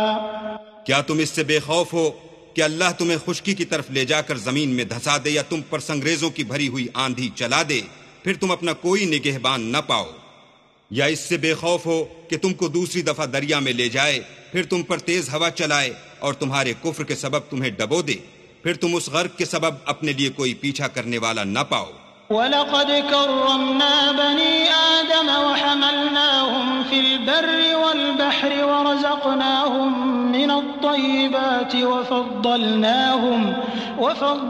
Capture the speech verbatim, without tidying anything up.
क्या तुम इससे बेखौफ हो कि अल्लाह तुम्हें खुश्की की तरफ ले जाकर जमीन में धंसा दे या तुम पर संग्रेजों की भरी हुई आंधी चला दे, फिर तुम अपना कोई निगहबान न पाओ? या इससे बेखौफ हो कि तुमको दूसरी दफा दरिया में ले जाए, फिर तुम पर तेज हवा चलाए और तुम्हारे कुफ्र के सबब तुम्हें डबो दे, फिर तुम उस गर्क के सबब अपने लिए कोई पीछा करने वाला न पाओ? वलक़द कर्रमना बनी आदम वहमलनाहुम फिल बर्रि वल बहरि वरज़क़नाहुम मिनत तय्यिबाति वफ़द्दलनाहुम